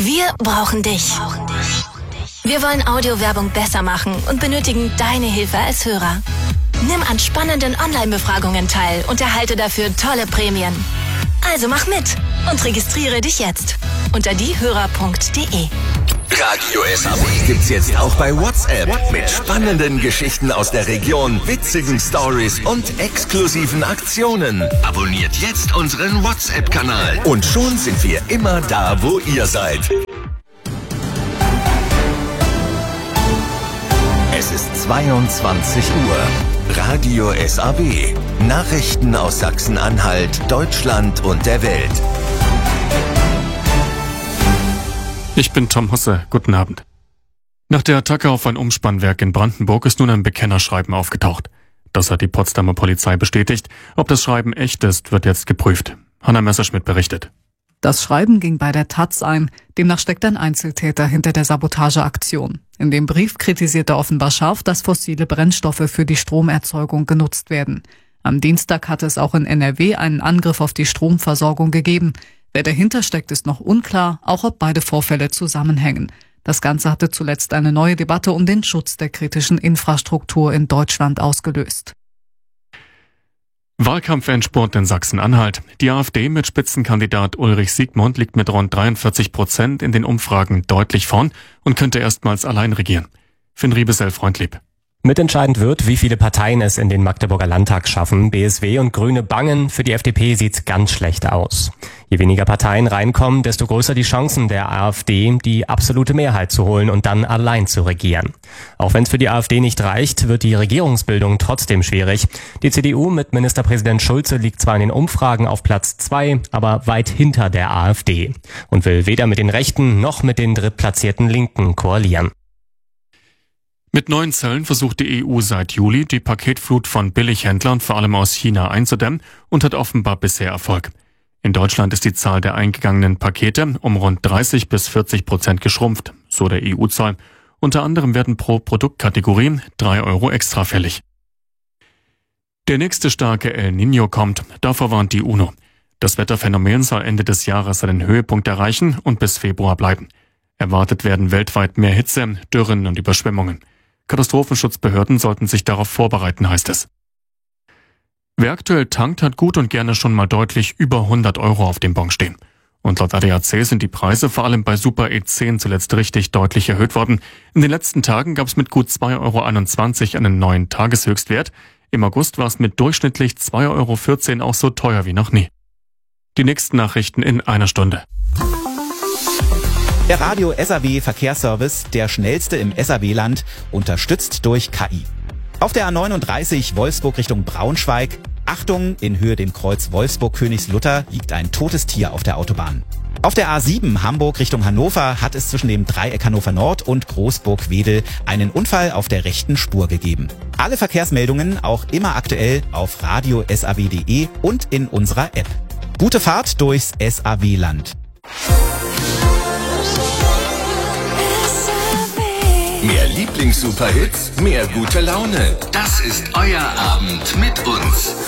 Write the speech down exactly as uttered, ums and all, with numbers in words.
Wir brauchen dich. Wir wollen Audiowerbung besser machen und benötigen deine Hilfe als Hörer. Nimm an spannenden Online-Befragungen teil und erhalte dafür tolle Prämien. Also mach mit und registriere dich jetzt unter diehörer punkt de. Radio S A B gibt's jetzt auch bei WhatsApp mit spannenden Geschichten aus der Region, witzigen Stories und exklusiven Aktionen. Abonniert jetzt unseren WhatsApp-Kanal und schon sind wir immer da, wo ihr seid. Es ist zweiundzwanzig Uhr. Radio S A B. Nachrichten aus Sachsen-Anhalt, Deutschland und der Welt. Ich bin Tom Husse. Guten Abend. Nach der Attacke auf ein Umspannwerk in Brandenburg ist nun ein Bekennerschreiben aufgetaucht. Das hat die Potsdamer Polizei bestätigt. Ob das Schreiben echt ist, wird jetzt geprüft. Hanna Messerschmidt berichtet. Das Schreiben ging bei der Taz ein. Demnach steckt ein Einzeltäter hinter der Sabotageaktion. In dem Brief kritisiert er offenbar scharf, dass fossile Brennstoffe für die Stromerzeugung genutzt werden. Am Dienstag hatte es auch in N R W einen Angriff auf die Stromversorgung gegeben. Wer dahinter steckt, ist noch unklar, auch ob beide Vorfälle zusammenhängen. Das Ganze hatte zuletzt eine neue Debatte um den Schutz der kritischen Infrastruktur in Deutschland ausgelöst. Wahlkampfendspurt in Sachsen-Anhalt. Die AfD mit Spitzenkandidat Ulrich Siegmund liegt mit rund dreiundvierzig Prozent in den Umfragen deutlich vorn und könnte erstmals allein regieren. Finn Riebesell-Freundlieb. Mitentscheidend wird, wie viele Parteien es in den Magdeburger Landtag schaffen. B S W und Grüne bangen, für die F D P sieht's ganz schlecht aus. Je weniger Parteien reinkommen, desto größer die Chancen der AfD, die absolute Mehrheit zu holen und dann allein zu regieren. Auch wenn es für die AfD nicht reicht, wird die Regierungsbildung trotzdem schwierig. Die C D U mit Ministerpräsident Schulze liegt zwar in den Umfragen auf Platz zwei, aber weit hinter der AfD und will weder mit den Rechten noch mit den drittplatzierten Linken koalieren. Mit neuen Zöllen versucht die E U seit Juli, die Paketflut von Billighändlern vor allem aus China einzudämmen und hat offenbar bisher Erfolg. In Deutschland ist die Zahl der eingegangenen Pakete um rund dreißig bis vierzig Prozent geschrumpft, so der E U-Zoll. Unter anderem werden pro Produktkategorie drei Euro extra fällig. Der nächste starke El Niño kommt, davor warnt die UNO. Das Wetterphänomen soll Ende des Jahres seinen Höhepunkt erreichen und bis Februar bleiben. Erwartet werden weltweit mehr Hitze, Dürren und Überschwemmungen. Katastrophenschutzbehörden sollten sich darauf vorbereiten, heißt es. Wer aktuell tankt, hat gut und gerne schon mal deutlich über hundert Euro auf dem Bon stehen. Und laut A D A C sind die Preise vor allem bei Super E zehn zuletzt richtig deutlich erhöht worden. In den letzten Tagen gab es mit gut zwei Euro einundzwanzig einen neuen Tageshöchstwert. Im August war es mit durchschnittlich zwei Euro vierzehn auch so teuer wie noch nie. Die nächsten Nachrichten in einer Stunde. Der Radio S A B Verkehrsservice, der schnellste im S A B-Land, unterstützt durch K I. Auf der A neununddreißig Wolfsburg Richtung Braunschweig. Achtung, in Höhe dem Kreuz Wolfsburg-Königslutter liegt ein totes Tier auf der Autobahn. Auf der A sieben Hamburg Richtung Hannover hat es zwischen dem Dreieck Hannover Nord und Großburg-Wedel einen Unfall auf der rechten Spur gegeben. Alle Verkehrsmeldungen auch immer aktuell auf radio punkt s a b punkt de und in unserer App. Gute Fahrt durchs S A B-Land. Mehr Lieblings-Superhits, mehr gute Laune. Das ist euer Abend mit uns.